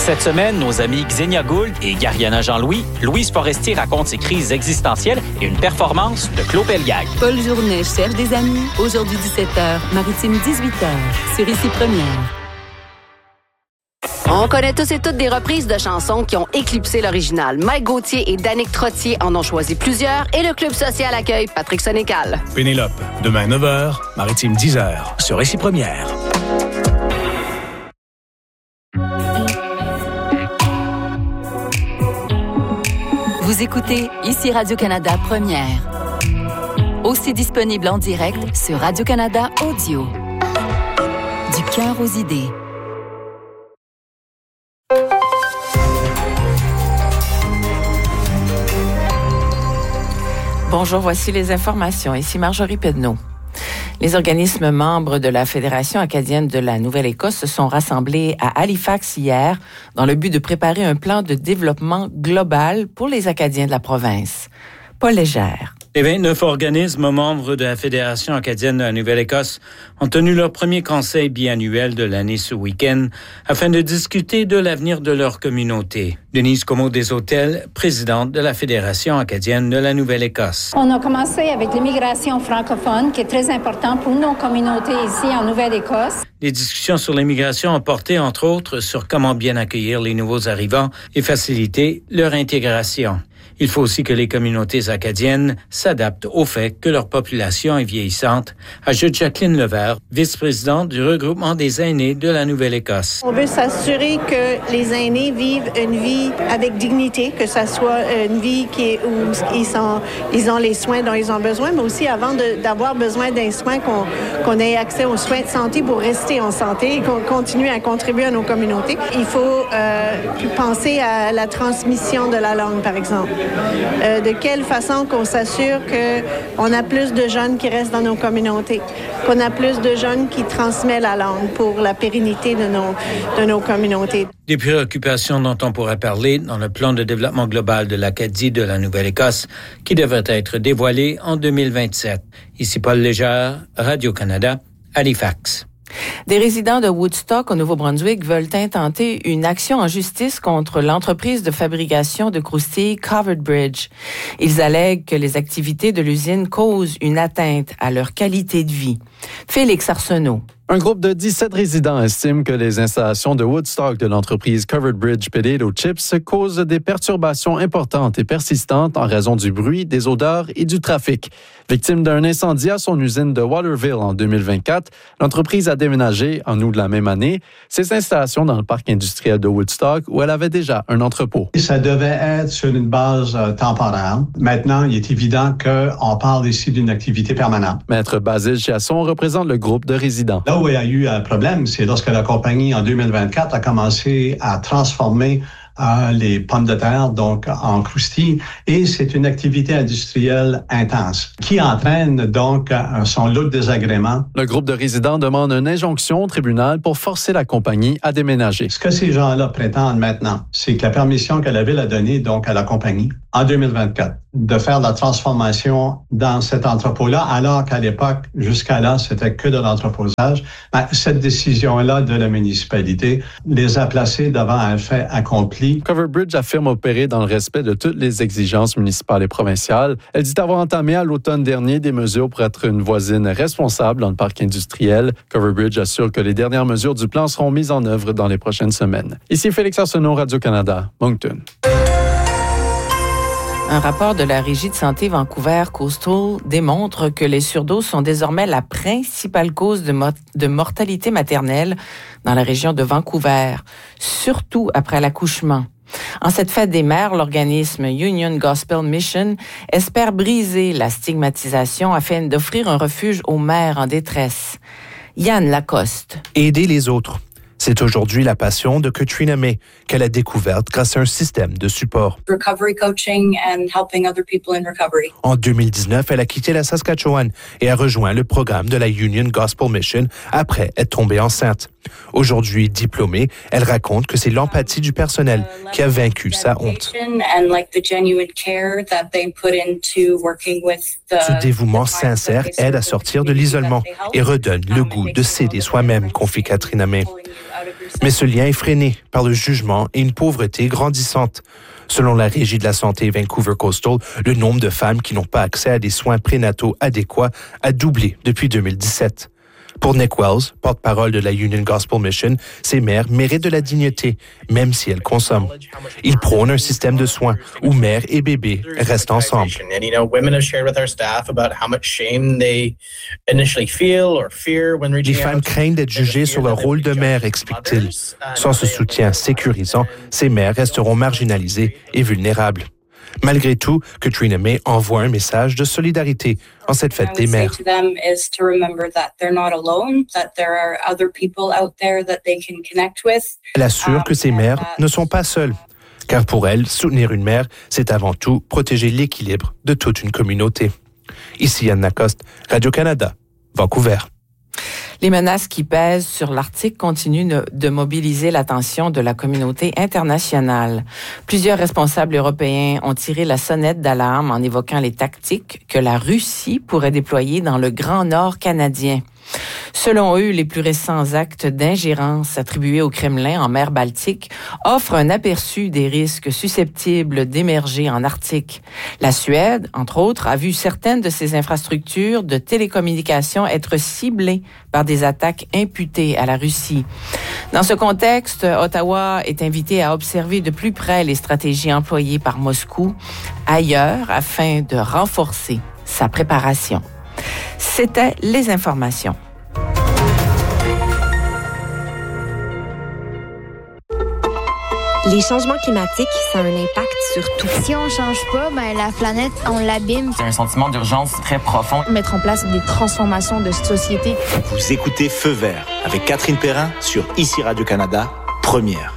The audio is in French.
Cette semaine, nos amis Xenia Gould et Gariana Jean-Louis, Louise Forestier raconte ses crises existentielles et une performance de Claude Pelgag. Paul Journet cherche des amis. Aujourd'hui 17h, Maritime 18h, sur Ici Première. On connaît tous et toutes des reprises de chansons qui ont éclipsé l'original. Mike Gauthier et Danick Trottier en ont choisi plusieurs et le Club social accueille Patrick Sénécal. Pénélope, demain 9h, Maritime 10h, sur Ici Première. Vous écoutez Ici Radio-Canada Première. Aussi disponible en direct sur Radio-Canada Audio. Du cœur aux idées. Bonjour, voici les informations. Ici Marjorie Pedneau. Les organismes membres de la Fédération acadienne de la Nouvelle-Écosse se sont rassemblés à Halifax hier dans le but de préparer un plan de développement global pour les Acadiens de la province. Paul Légère. Les 29 organismes membres de la Fédération acadienne de la Nouvelle-Écosse ont tenu leur premier conseil biannuel de l'année ce week-end afin de discuter de l'avenir de leur communauté. Denise Comeau des Hôtels, présidente de la Fédération acadienne de la Nouvelle-Écosse. On a commencé avec l'immigration francophone, qui est très important pour nos communautés ici en Nouvelle-Écosse. Les discussions sur l'immigration ont porté, entre autres, sur comment bien accueillir les nouveaux arrivants et faciliter leur intégration. Il faut aussi que les communautés acadiennes s'adaptent au fait que leur population est vieillissante, ajoute Jacqueline Levert, vice-présidente du regroupement des aînés de la Nouvelle-Écosse. On veut s'assurer que les aînés vivent une vie avec dignité, que ça soit une vie où ils ont les soins dont ils ont besoin, mais aussi avant d'avoir besoin d'un soin, qu'on ait accès aux soins de santé pour rester en santé et qu'on continue à contribuer à nos communautés. Il faut penser à la transmission de la langue, par exemple. De quelle façon qu'on s'assure qu'on a plus de jeunes qui restent dans nos communautés, qu'on a plus de jeunes qui transmettent la langue pour la pérennité de nos communautés. Des préoccupations dont on pourrait parler dans le plan de développement global de l'Acadie de la Nouvelle-Écosse qui devrait être dévoilé en 2027. Ici Paul Légère, Radio-Canada, Halifax. Des résidents de Woodstock, au Nouveau-Brunswick, veulent intenter une action en justice contre l'entreprise de fabrication de croustilles Covered Bridge. Ils allèguent que les activités de l'usine causent une atteinte à leur qualité de vie. Félix Arsenault. Un groupe de 17 résidents estime que les installations de Woodstock de l'entreprise Covered Bridge Potato Chips causent des perturbations importantes et persistantes en raison du bruit, des odeurs et du trafic. Victime d'un incendie à son usine de Waterville en 2024, l'entreprise a déménagé, en août de la même année, ses installations dans le parc industriel de Woodstock où elle avait déjà un entrepôt. Ça devait être sur une base temporaire. Maintenant, il est évident qu'on parle ici d'une activité permanente. Maître Basile Chiasson représente le groupe de résidents. Là où il y a eu un problème, c'est lorsque la compagnie, en 2024, a commencé à transformer les pommes de terre, donc en croustilles, et c'est une activité industrielle intense qui entraîne donc son lot de désagréments. Le groupe de résidents demande une injonction au tribunal pour forcer la compagnie à déménager. Ce que ces gens-là prétendent maintenant, c'est que la permission que la Ville a donnée donc à la compagnie en 2024 de faire la transformation dans cet entrepôt-là, alors qu'à l'époque, jusqu'à là, c'était que de l'entreposage. Cette décision-là de la municipalité les a placés devant un fait accompli. Covered Bridge affirme opérer dans le respect de toutes les exigences municipales et provinciales. Elle dit avoir entamé à l'automne dernier des mesures pour être une voisine responsable dans le parc industriel. Covered Bridge assure que les dernières mesures du plan seront mises en œuvre dans les prochaines semaines. Ici Félix Arsenault, Radio-Canada, Moncton. Un rapport de la Régie de santé Vancouver Coastal démontre que les surdoses sont désormais la principale cause de mortalité maternelle dans la région de Vancouver, surtout après l'accouchement. En cette fête des mères, l'organisme Union Gospel Mission espère briser la stigmatisation afin d'offrir un refuge aux mères en détresse. Yann Lacoste. Aider les autres. C'est aujourd'hui la passion de Katrina May, qu'elle a découverte grâce à un système de support. Recovery coaching and helping other people in recovery. En 2019, elle a quitté la Saskatchewan et a rejoint le programme de la Union Gospel Mission après être tombée enceinte. Aujourd'hui diplômée, elle raconte que c'est l'empathie du personnel qui a vaincu sa honte. Ce dévouement sincère aide à sortir de l'isolement et redonne le goût de s'aider soi-même, confie Katrina May. Mais ce lien est freiné par le jugement et une pauvreté grandissante. Selon la Régie de la santé Vancouver Coastal, le nombre de femmes qui n'ont pas accès à des soins prénataux adéquats a doublé depuis 2017. Pour Nick Wells, porte-parole de la Union Gospel Mission, ces mères méritent de la dignité, même si elles consomment. Il prône un système de soins où mères et bébés restent ensemble. Les femmes craignent d'être jugées sur leur rôle de mère, explique-t-il. Sans ce soutien sécurisant, ces mères resteront marginalisées et vulnérables. Malgré tout, Katrina May envoie un message de solidarité en cette fête des mères. Elle assure que ces mères ne sont pas seules, car pour elle, soutenir une mère, c'est avant tout protéger l'équilibre de toute une communauté. Ici Yann Lacoste, Radio-Canada, Vancouver. Les menaces qui pèsent sur l'Arctique continuent de mobiliser l'attention de la communauté internationale. Plusieurs responsables européens ont tiré la sonnette d'alarme en évoquant les tactiques que la Russie pourrait déployer dans le Grand Nord canadien. Selon eux, les plus récents actes d'ingérence attribués au Kremlin en mer Baltique offrent un aperçu des risques susceptibles d'émerger en Arctique. La Suède, entre autres, a vu certaines de ses infrastructures de télécommunications être ciblées par des attaques imputées à la Russie. Dans ce contexte, Ottawa est invité à observer de plus près les stratégies employées par Moscou ailleurs afin de renforcer sa préparation. C'était les informations. Les changements climatiques, ça a un impact sur tout. Si on change pas, la planète, on l'abîme. C'est un sentiment d'urgence très profond. Mettre en place des transformations de société. Vous écoutez Feu vert avec Catherine Perrin sur ICI Radio-Canada, première.